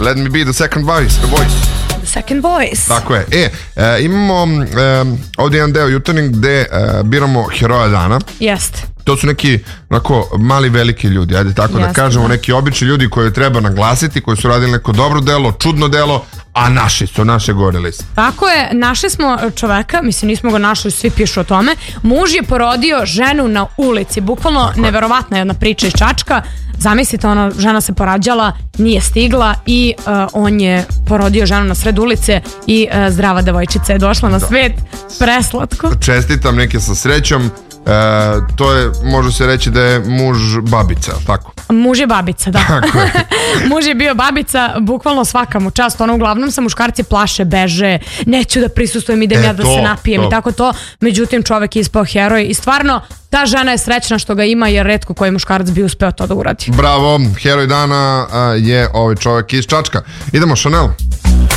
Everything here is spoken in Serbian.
Let me be the second voice. The second voice. Tako je. Imamo ovdje jedan deo Jutarnjeg gde biramo heroja dana. Jeste. To su neki onako mali veliki ljudi, ajde tako da kažemo, neki obični ljudi koje treba naglasiti, koji su radili neko dobro delo, čudno delo, a naši su, naše gore liste. Tako je, našli smo čoveka, mislim nismo ga našli, svi pišu o tome. Muž je porodio ženu na ulici, bukvalno neverovatna jedna priča iz Čačka. Zamislite, žena se porađala, nije stigla i on je porodio ženu na sred ulice i zdrava devojčica je došla na svet. Preslatko. Čestitam, neke sa srećom. To je, može se reći da je muž babica, tako? Muž je babica, da. Tako je. Muž je bio babica, bukvalno svaka mu čast. Uglavnom se muškarci plaše, beže, neću da prisustvujem, idem ja da se napijem i tako to. Međutim, čovek je ispao heroj i stvarno ta žena je srećna što ga ima, jer retko koji muškarac bi uspeo to da uradi. Bravo, heroj dana je ovaj čovek iz Čačka. Idemo, Chanel.